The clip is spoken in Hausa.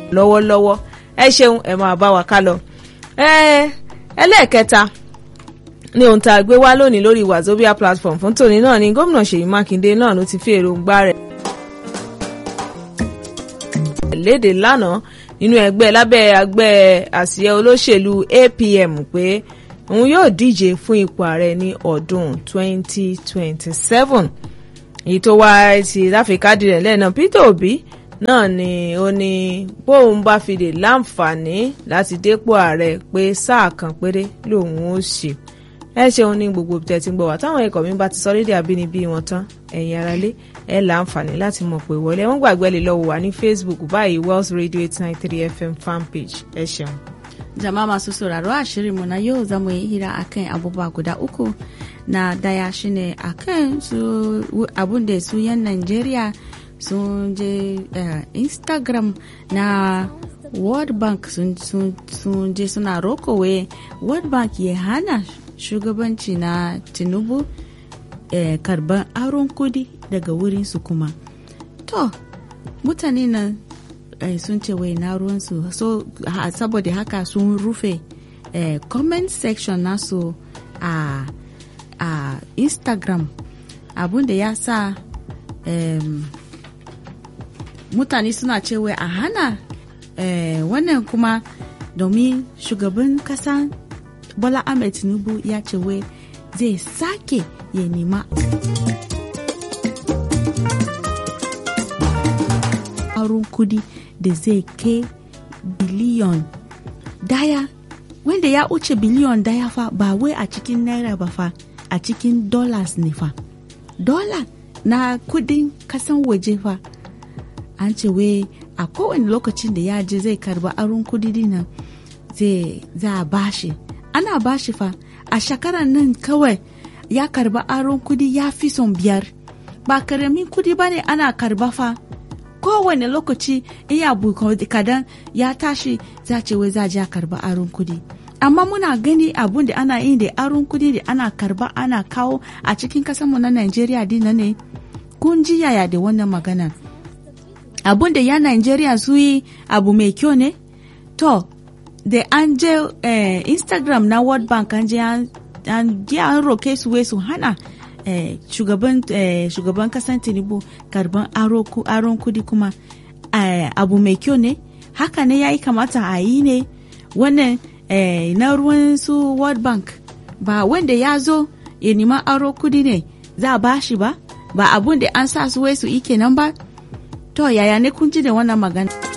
lọ́wọ́lọ́wọ́. Ẹ ṣeun, ẹ máa bá wa ká lọ. Ẹlẹ́ẹ̀kẹta ní ohun tá a gbé wá lónìí lórí Wazobia platform fún tòní náà ni gómìnà Ṣèyí Mákindé náà ló ti fi èròǹgbà rẹ̀ léde lánàá nínú lábẹ́ àsíá olóṣèlú APM pé òun yóò díje fún ipò ààrẹ ní ọdún 2027. Èyí tó wá ti láfikádì rẹ̀ lẹ́nà Peter Obi náà ni ó ní bóun bá fi lè láǹfààní láti dépò ààrẹ pé sáà kan péré lòun ó ṣe. Ẹ ṣeun ní gbogbo tẹ́ ti ń gbọ́ wá táwọn ẹ̀kọ́ mi bá ti sọ lédè àbínibí wọn tán ẹ̀yin aráalé ẹ láǹfààní láti mọ̀ pé wọlé wọ́n gbàgbé lè lọ́wọ́ wá ní Facebook báyìí Wells Radio 893 FM fan page. Ẹ ṣeun. Jama'a masu sauraro a shirinmu na yau za mu yi hira akan abubuwa guda uku. Na daya shine akan su abun da su yan Najeriya sun je Instagram na World Bank sun je suna rokowe World Bank ya hana shugabanci na Tinubu karban aron kudi daga wurin su kuma. To mutane nan sun ce wai na ruwansu so saboda haka sun rufe comment section nasu a Instagram, abun da ya sa mutane suna ce wai a hana wannan kuma domin shugaban kasa Bola Ahmed Tinubu ya ce wai zai sake ya nema aron kudi da zai kai biliyon daya, wanda ya wuce biliyon daya fa ba wai a cikin naira ba fa, a cikin dollars ne fa, dollar na kudin kasan waje fa. An ce wai a kowane lokacin da ya je zai karba aron kudi dinan za a bashi, ana bashi fa. A shekaran nan kawai ya karba aron kudi ya fi son 5, ba karamin kudi bane ana karba fa. Kowane lokaci iya kadan ya tashi za ce wai za a karba aron kudi. Amma muna gani abun da ana yi da aron kudi da ana karba ana kawo a cikin kasanmu na Najeriya dina ne. Kun ji yaya da wannan magana? Abun da ya Najeriya su yi abu mai kyau ne? To, da an je Instagram na World Bank an je an roke su wai su hana shugaban kasan Tinubu karban aron kudi kuma abu mai kyau ne, haka ne ya yi kamata a yi ne. Wannan na ruwan su World Bank ba wanda ya zo ya nima aron kudi ne za a bashi ba abun da an sa su wai su ike nan ba. To yaya ne kun ji da wannan magana?